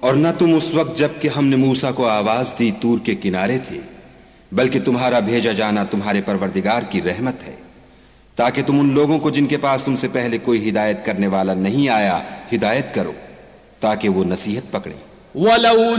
और न तुम उस वक्त जबकि हमने मूसा को आवाज दी तूर के किनारे थे, बल्कि तुम्हारा भेजा जाना तुम्हारे परवरदिगार की रहमत है, ताकि तुम उन लोगों को जिनके पास तुमसे पहले कोई हिदायत करने वाला नहीं आया हिदायत करो, ताकि वो नसीहत पकड़े।